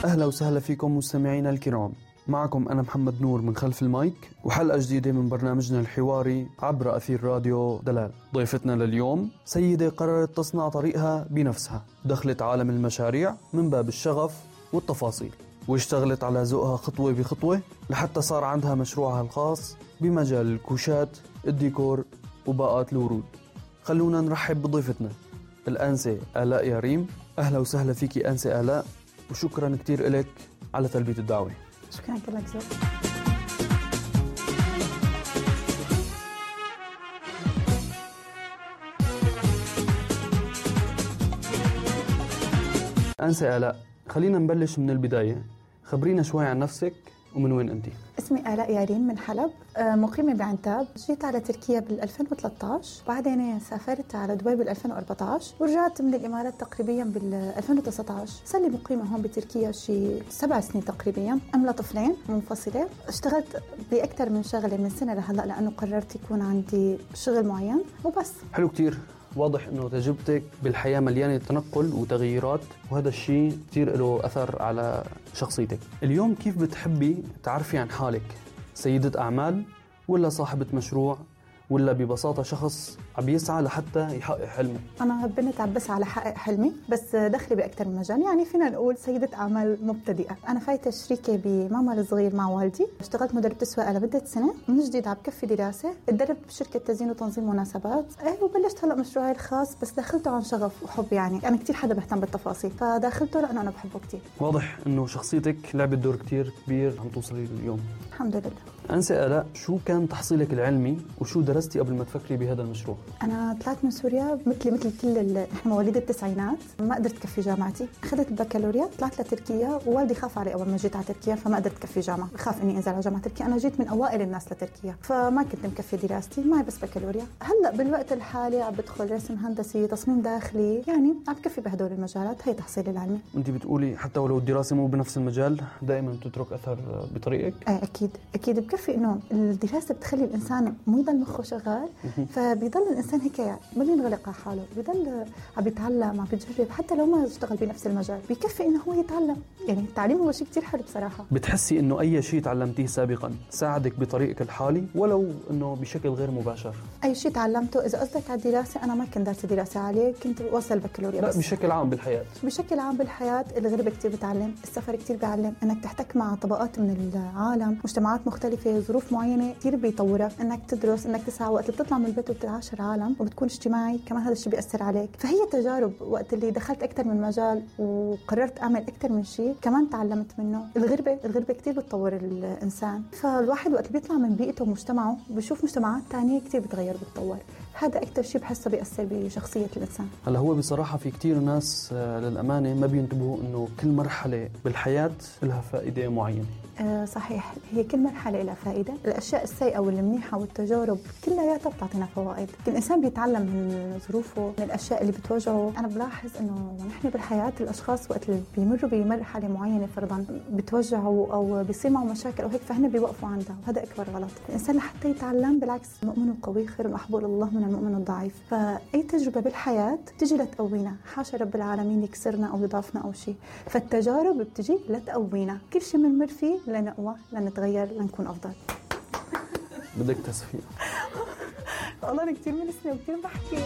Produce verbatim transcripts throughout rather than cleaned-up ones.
أهلا وسهلا فيكم مستمعينا الكرام، معكم أنا محمد نور من خلف المايك وحلقة جديدة من برنامجنا الحواري عبر أثير راديو دلال. ضيفتنا لليوم سيدة قررت تصنع طريقها بنفسها، دخلت عالم المشاريع من باب الشغف والتفاصيل، واشتغلت على ذوقها خطوة بخطوة لحتى صار عندها مشروعها الخاص بمجال الكوشات، الديكور وباقات الورود. خلونا نرحب بضيفتنا الأنسة آلاء ياريم. أهلا وسهلا فيكي أنسة آلاء، وشكرا كتير إلك على تلبية الدعوة. شكرا لك زود. أنسة آلاء، خلينا نبلش من البداية، خبرينا شوي عن نفسك ومن وين أنتي؟ اسمي آلاء ياريم من حلب، مقيمة بعنتاب. جيت على تركيا بال ألفين وثلاثة عشر، بعدين سافرت على دبي بال ألفين وأربعة عشر، ورجعت من الإمارات تقريبا بال ألفين وتسعة عشر. صار لي مقيمة هون بتركيا شي سبع سنين تقريبا، أم طفلين منفصلة. اشتغلت بأكثر من شغلة من سنة لهلا لأنه قررت يكون عندي شغل معين وبس. حلو كتير. واضح أنه تجربتك بالحياة مليانة تنقل وتغييرات، وهذا الشيء كتير له أثر على شخصيتك. اليوم كيف بتحبي تعرفي عن حالك؟ سيدة أعمال ولا صاحبة مشروع ولا ببساطة شخص عم يسعى لحتى يحقق حلمه؟ أنا بنت عم بسعى لحقق حلمي، بس دخلي بأكثر من مجال. يعني فينا نقول سيدة أعمال مبتدئة. أنا فايتة شريكة بمعمل صغير مع والدي، اشتغلت مدربة سواقة لمدة سنة، من جديد عم بكفي دراسة، اتدرب بشركة تزيين وتنظيم مناسبات، ايه وبلشت هلا مشروعي الخاص، بس دخلته عن شغف وحب. يعني أنا كتير حدا بهتم بالتفاصيل، فداخلته لأنه أنا بحبه كتير. واضح إنه شخصيتك لعبت دور كتير كبير عم توصلي اليوم. الحمد لله. أنسة آلاء، شو كان تحصيلك العلمي وشو درستي قبل ما تفكري بهذا المشروع؟ أنا طلعت من سوريا مثلي مثل كل إحنا مواليد التسعينات، ما قدرت كفي جامعتي، أخذت البكالوريا، طلعت لتركيا، ووالدي خاف علي أول ما جيت على تركيا، فما قدرت كفي جامعة، خاف إني أنزل على جامعة تركيا. أنا جيت من أوائل الناس لتركيا، فما كنت مكفي دراستي، معي بس بكالوريا. هلأ بالوقت الحالي عم بدخل رسم هندسي، تصميم داخلي، يعني عم بكفي بهدول المجالات. هي تحصيلي العلمي. أنت بتقولي حتى ولو الدراسة مو بنفس المجال دائما تترك أثر بطريقك؟ أي أكيد أكيد بكفي. إنه الدراسة بتخلي الإنسان مو يضل مخه شغال، فبيضل الإنسان هيك ما بينغلق على حاله، بيضل عم بيتعلم، عم بيجرب، حتى لو ما اشتغل بنفس المجال بيكفي إنه هو يتعلم. يعني التعليم هو شيء كتير حلو بصراحة. بتحسي إنه أي شيء تعلمتيه سابقا ساعدك بطريقك الحالي ولو إنه بشكل غير مباشر؟ أي شيء تعلمته، إذا قصدك على الدراسة، أنا ما كنت دارسة دراسة عالية، كنت وصل البكالوريا. لا بس بشكل عام بالحياة. بشكل عام بالحياة الغربة كتير بتعلم، السفر كتير بيعلم، إنك تحتك مع طبقات من العالم، مجتمعات مختلفة، ظروف معينة كتير بيطورك، إنك تدرس، إنك تسعى. وقت اللي بتطلع من البيت وبتعاشر عالم وبتكون اجتماعي كمان، هذا الشيء بيأثر عليك. فهي تجارب. وقت اللي دخلت أكتر من مجال وقررت أعمل أكتر من شيء كمان تعلمت منه. الغربة الغربة كتير بتطور الإنسان، فالواحد وقت اللي بيطلع من بيئته ومجتمعه بيشوف مجتمعات تانية كتير بتغير وبتطور. هذا أكتر شيء بحسه بيأثر بشخصية الإنسان. هلا هو بصراحة في كتير ناس للأمانة ما بينتبهوا إنه كل مرحلة بالحياة لها فائدة معينة. أه صحيح، هي كل مرحلة لها فائدة. الأشياء السيئة والمنيحة والتجارب كلها بتعطينا فوائد. الإنسان بيتعلم من ظروفه، من الأشياء اللي بتواجهه. أنا بلاحظ إنه نحن بالحياة الأشخاص وقت اللي بيمروا بمرحلة معينة فرضاً بتوجعوا أو بيصير معه مشاكل أو هيك، فهنا بيوقفوا عندها، وهذا أكبر غلط. الإنسان لحتى يتعلم بالعكس، المؤمن القوي خير محبوب الله من المؤمن الضعيف. فأي تجربة بالحياة تجي لتقوينا، حاشا رب العالمين يكسرنا أو يضعفنا أو شيء. فالتجارب بتجي لتقوينا، كل شيء بنمر فيه لنقوى، لنتغير، لنكون أفضل. بدك تصفيق. والله أنا كتير من سنة وكتير بحكي.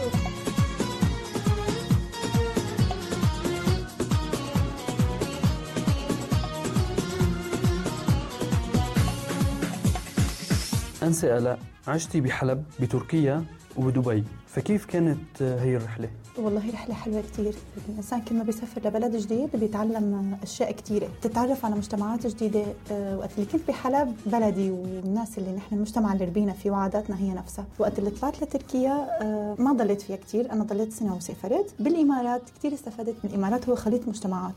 أنسة آلاء، عشتي بحلب بتركيا وبدبي، فكيف كانت هي الرحلة؟ والله رحلة حلوة كتير. الإنسان كل ما بيسافر لبلد جديد بيتعلم أشياء كتيرة، بتتعرف على مجتمعات جديدة. وقت اللي كنت بحلب بلدي والناس اللي نحن المجتمع اللي ربينا فيه وعاداتنا هي نفسها. وقت اللي طلعت لتركيا ما ضليت فيها كتير، أنا ضليت سنة وسافرت. بالإمارات كتير استفدت من الإمارات، هو خليط مجتمعات،